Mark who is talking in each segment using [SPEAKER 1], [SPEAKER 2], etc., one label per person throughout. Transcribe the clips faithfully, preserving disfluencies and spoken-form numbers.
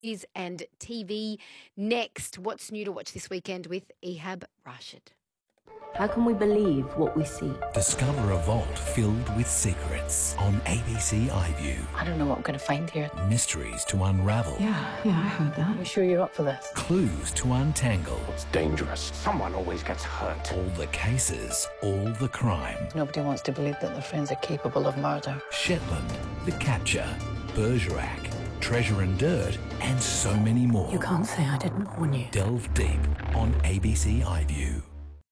[SPEAKER 1] Movies and T V. Next, what's new to watch this weekend with Ehab Rashid?
[SPEAKER 2] How can we believe what we see?
[SPEAKER 3] Discover a vault filled with secrets on A B C iView.
[SPEAKER 4] I don't know what I'm going to find here.
[SPEAKER 3] Mysteries to unravel.
[SPEAKER 4] Yeah, yeah, I heard that. You sure you're up for this?
[SPEAKER 3] Clues to untangle.
[SPEAKER 5] It's dangerous. Someone always gets hurt.
[SPEAKER 3] All the cases, all the crime.
[SPEAKER 4] Nobody wants to believe that their friends are capable of murder.
[SPEAKER 3] Shetland, The Capture, Bergerac, Treasure and Dirt, and so many more.
[SPEAKER 4] You can't say I didn't warn you.
[SPEAKER 3] Delve deep on A B C iView.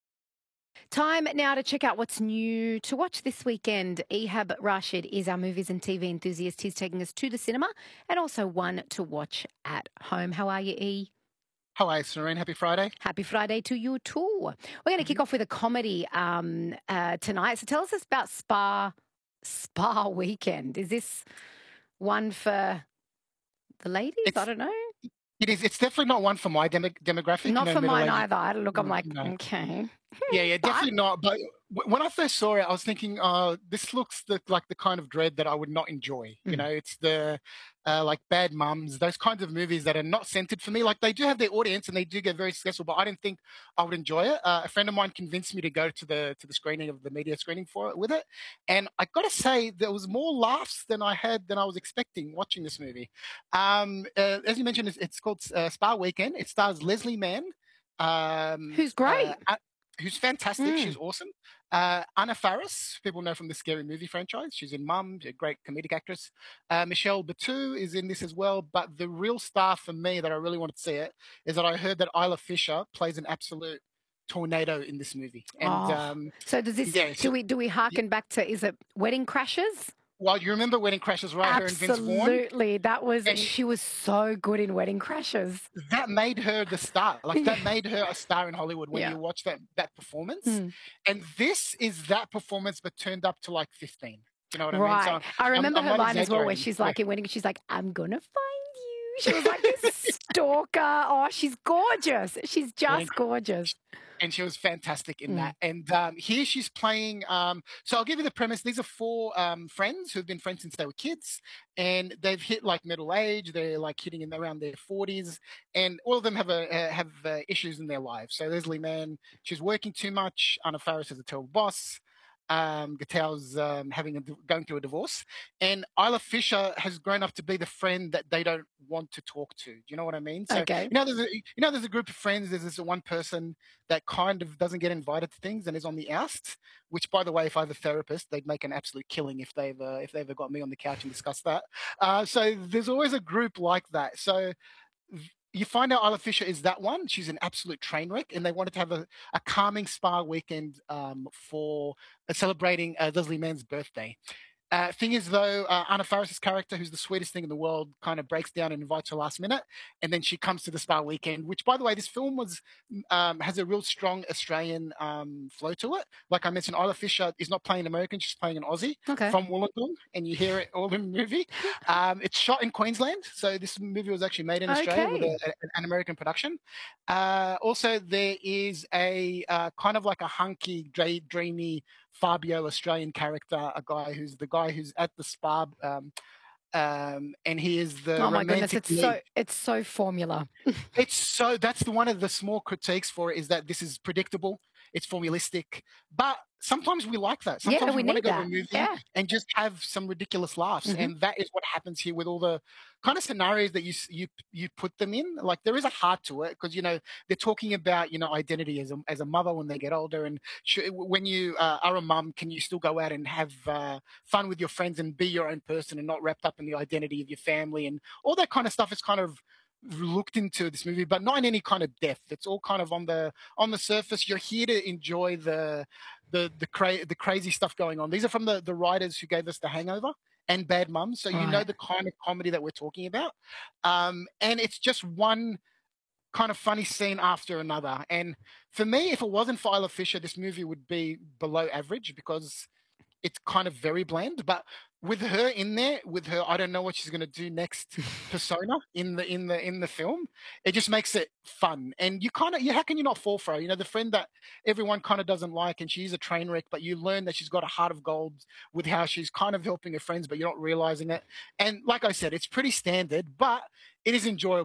[SPEAKER 1] Time now to check out what's new to watch this weekend. Ehab Rashid is our movies and T V enthusiast. He's taking us to the cinema and also one to watch at home. How are you, E?
[SPEAKER 6] How are you, Serene? Happy Friday.
[SPEAKER 1] Happy Friday to you too. We're going to kick off with a comedy um, uh, tonight. So tell us about Spa Spa Weekend. Is this one for the ladies?
[SPEAKER 6] It's,
[SPEAKER 1] I don't know.
[SPEAKER 6] It is. It's definitely not one for my demo- demographic.
[SPEAKER 1] Not
[SPEAKER 6] no,
[SPEAKER 1] for mine
[SPEAKER 6] age.
[SPEAKER 1] either. I look, I'm like,
[SPEAKER 6] No.
[SPEAKER 1] okay.
[SPEAKER 6] Yeah, yeah, definitely not. But w- when I first saw it, I was thinking, uh, this looks the, like the kind of dread that I would not enjoy. You
[SPEAKER 1] Mm.
[SPEAKER 6] know, it's the uh, like Bad Mums, those kinds of movies that are not centered for me. Like they do have their audience and they do get very successful, but I didn't think I would enjoy it. Uh, a friend of mine convinced me to go to the to the screening of the media screening for it with it, and I got to say there was more laughs than I had than I was expecting watching this movie. Um, uh, as you mentioned, it's, it's called uh, Spa Weekend. It stars Leslie Mann. Um,
[SPEAKER 1] Who's great.
[SPEAKER 6] Uh, who's fantastic.
[SPEAKER 1] Mm.
[SPEAKER 6] She's awesome. Uh, Anna Faris, people know from the Scary Movie franchise. She's in Mum, a great comedic actress. Uh, Michelle Batu is in this as well. But the real star for me that I really wanted to see it is that I heard that Isla Fisher plays an absolute tornado in this movie. And
[SPEAKER 1] Oh.
[SPEAKER 6] um,
[SPEAKER 1] So does this?
[SPEAKER 6] yeah,
[SPEAKER 1] do
[SPEAKER 6] so-
[SPEAKER 1] we do we harken back to? Is it Wedding Crashers?
[SPEAKER 6] well, you remember Wedding Crashers, right? Her and Vince Vaughn.
[SPEAKER 1] Absolutely. That was.
[SPEAKER 6] And-
[SPEAKER 1] She was so good in Wedding Crashers.
[SPEAKER 6] That made her the star. Like that made her a star in Hollywood when
[SPEAKER 1] Yeah.
[SPEAKER 6] you watch that that performance.
[SPEAKER 1] Mm.
[SPEAKER 6] And this is that performance, but turned up to like fifteen. You know what I
[SPEAKER 1] Right.
[SPEAKER 6] mean? So
[SPEAKER 1] I remember
[SPEAKER 6] I'm
[SPEAKER 1] her
[SPEAKER 6] not
[SPEAKER 1] line as well, where
[SPEAKER 6] exaggerating.
[SPEAKER 1] she's like in Wedding. She's like, "I'm gonna find you." She was like this stalker. Oh, she's gorgeous. She's just
[SPEAKER 6] Wedding-
[SPEAKER 1] gorgeous.
[SPEAKER 6] and she was fantastic in
[SPEAKER 1] Mm.
[SPEAKER 6] that. And um, here she's playing. Um, so I'll give you the premise. These are four um, friends who've been friends since they were kids, and they've hit like middle age. They're like hitting in around their forties, and all of them have a uh, have uh, issues in their lives. So Leslie Mann, she's working too much. Anna Faris is a terrible boss. Um, Gattel's um, having a, going through a divorce, and Isla Fisher has grown up to be the friend that they don't want to talk to. Do you know what I mean? So,
[SPEAKER 1] Okay.
[SPEAKER 6] You know, there's a, you know, there's a group of friends. There's this one person that kind of doesn't get invited to things and is on the outs. Which, by the way, if I have a therapist, they'd make an absolute killing if they've uh, if they ever got me on the couch and discussed that. Uh, so there's always a group like that. So you find out Isla Fisher is that one. She's an absolute train wreck, and they wanted to have a, a calming spa weekend um, for uh, celebrating uh, Leslie Mann's birthday. Uh, thing is, though, uh, Anna Faris's character, who's the sweetest thing in the world, kind of breaks down and invites her last minute, and then she comes to the spa weekend. Which, by the way, this film was um, has a real strong Australian um, flow to it. Like I mentioned, Isla Fisher is not playing American; she's playing an Aussie
[SPEAKER 1] Okay.
[SPEAKER 6] from Wollongong, and you hear it all in the movie. Um, it's shot in Queensland, so this movie was actually made in Australia with
[SPEAKER 1] Okay.
[SPEAKER 6] a, a- an American production. Uh, also, there is a uh, kind of like a hunky, dra- dreamy Fabio Australian character, a guy who's the guy who's at the spa, um, um, and he is the
[SPEAKER 1] Oh my goodness,
[SPEAKER 6] romantic
[SPEAKER 1] it's
[SPEAKER 6] lead.
[SPEAKER 1] so it's so formula.
[SPEAKER 6] It's so that's the, one of the small critiques for it is that this is predictable, it's formulistic, but sometimes we like that.
[SPEAKER 1] Yeah,
[SPEAKER 6] Sometimes
[SPEAKER 1] we
[SPEAKER 6] we, want to
[SPEAKER 1] need
[SPEAKER 6] go to a
[SPEAKER 1] that.
[SPEAKER 6] movie
[SPEAKER 1] Yeah.
[SPEAKER 6] and just have some ridiculous laughs,
[SPEAKER 1] Mhm.
[SPEAKER 6] and that is what happens here with all the kind of scenarios that you s- you you put them in. Like there is a heart to it because you know they're talking about you know identity as a as a mother when they get older, and sh- when you uh, are a mum, can you still go out and have uh, fun with your friends and be your own person and not wrapped up in the identity of your family and all that kind of stuff is kind of looked into this movie, but not in any kind of depth. It's all kind of on the on the surface. You're here to enjoy the the the, cra- the crazy stuff going on. These are from the the writers who gave us The Hangover and Bad Mums, so you know
[SPEAKER 1] Right.
[SPEAKER 6] the kind of comedy that we're talking about. Um, and it's just one kind of funny scene after another. And for me, if it wasn't for Isla Fisher, this movie would be below average because it's kind of very bland. But with her in there, with her, I don't know what she's going to do next persona in the in the in the film. It just makes it fun, and you kind of, you how can you not fall for her? You know, the friend that everyone kind of doesn't like, and she's a train wreck, but you learn that she's got a heart of gold with how she's kind of helping her friends, but you're not realizing it. And like I said, it's pretty standard, but it is enjoyable.